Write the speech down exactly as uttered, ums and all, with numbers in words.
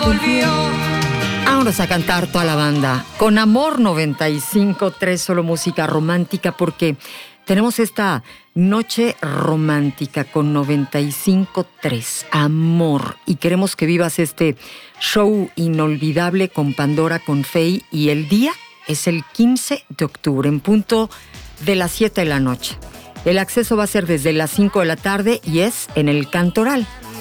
volvió. Vámonos a cantar toda la banda con Amor noventa y cinco punto tres, solo música romántica, porque tenemos esta noche romántica con noventa y cinco punto tres, Amor, y queremos que vivas este show inolvidable con Pandora, con Fey, y el día es el quince de octubre en punto de las siete de la noche. El acceso va a ser desde las cinco de la tarde y es en el Cantoral.